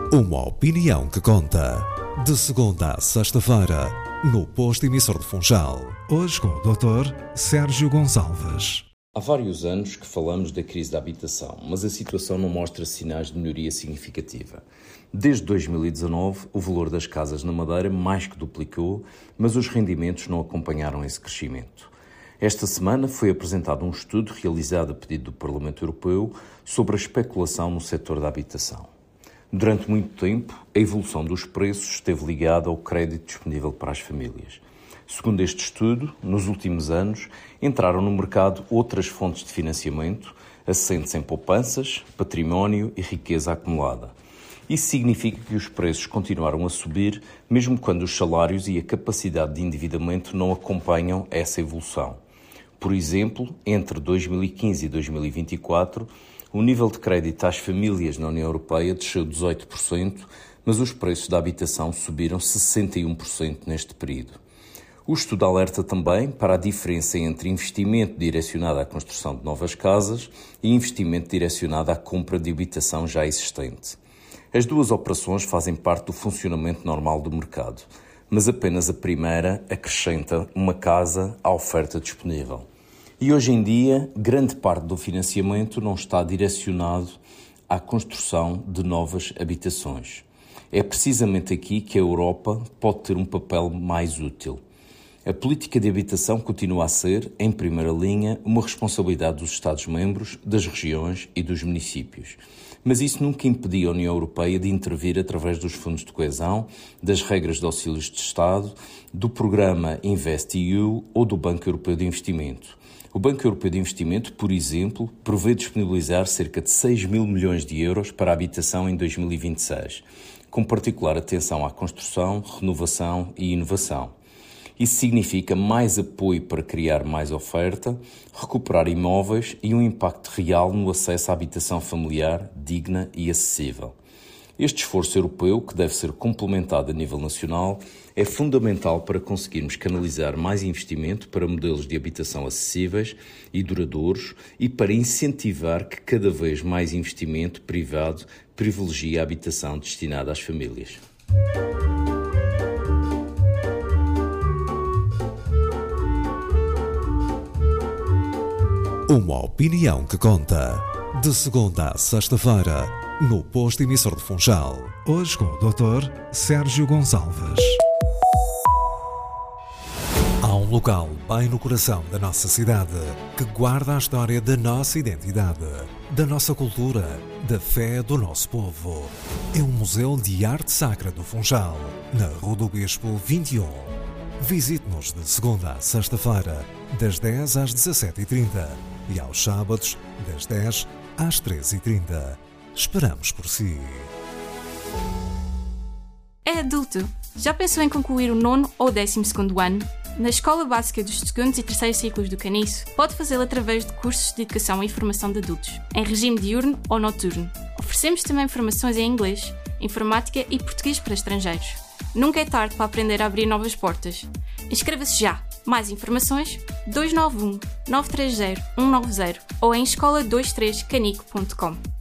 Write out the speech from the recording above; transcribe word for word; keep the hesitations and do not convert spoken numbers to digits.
Uma opinião que conta. De segunda a sexta-feira, no Posto Emissor de Funchal. Hoje com o doutor Sérgio Gonçalves. Há vários anos que falamos da crise da habitação, mas a situação não mostra sinais de melhoria significativa. Desde dois mil e dezanove, o valor das casas na Madeira mais que duplicou, mas os rendimentos não acompanharam esse crescimento. Esta semana foi apresentado um estudo realizado a pedido do Parlamento Europeu sobre a especulação no setor da habitação. Durante muito tempo, a evolução dos preços esteve ligada ao crédito disponível para as famílias. Segundo este estudo, nos últimos anos, entraram no mercado outras fontes de financiamento, assentes em poupanças, património e riqueza acumulada. Isso significa que os preços continuaram a subir, mesmo quando os salários e a capacidade de endividamento não acompanham essa evolução. Por exemplo, entre dois mil e quinze e dois mil e vinte e quatro, o nível de crédito às famílias na União Europeia desceu dezoito por cento, mas os preços da habitação subiram sessenta e um por cento neste período. O estudo alerta também para a diferença entre investimento direcionado à construção de novas casas e investimento direcionado à compra de habitação já existente. As duas operações fazem parte do funcionamento normal do mercado, mas apenas a primeira acrescenta uma casa à oferta disponível. E hoje em dia, grande parte do financiamento não está direcionado à construção de novas habitações. É precisamente aqui que a Europa pode ter um papel mais útil. A política de habitação continua a ser, em primeira linha, uma responsabilidade dos Estados-membros, das regiões e dos municípios. Mas isso nunca impediu a União Europeia de intervir através dos fundos de coesão, das regras de auxílios de Estado, do programa InvestEU ou do Banco Europeu de Investimento. O Banco Europeu de Investimento, por exemplo, prevê disponibilizar cerca de seis mil milhões de euros para a habitação em dois mil e vinte e seis, com particular atenção à construção, renovação e inovação. Isso significa mais apoio para criar mais oferta, recuperar imóveis e um impacto real no acesso à habitação familiar, digna e acessível. Este esforço europeu, que deve ser complementado a nível nacional, é fundamental para conseguirmos canalizar mais investimento para modelos de habitação acessíveis e duradouros e para incentivar que cada vez mais investimento privado privilegie a habitação destinada às famílias. Uma opinião que conta. De segunda a sexta-feira, no Posto Emissor de Funchal. Hoje com o doutor Sérgio Gonçalves. Há um local bem no coração da nossa cidade que guarda a história da nossa identidade, da nossa cultura, da fé do nosso povo. É o Museu de Arte Sacra do Funchal, na Rua do Bispo vinte e um. Visite-nos de segunda a sexta-feira, das dez às dezassete e trinta e aos sábados, das dez às treze e trinta. Esperamos por si. É adulto? Já pensou em concluir o nono ou décimo segundo ano? Na Escola Básica dos segundos e terceiros ciclos do Caniço, pode fazê-lo através de cursos de educação e formação de adultos, em regime diurno ou noturno. Oferecemos também formações em inglês, informática e português para estrangeiros. Nunca é tarde para aprender a abrir novas portas. Inscreva-se já! Mais informações dois nove um, nove três zero, um nove zero ou em escola vinte e três canico ponto com.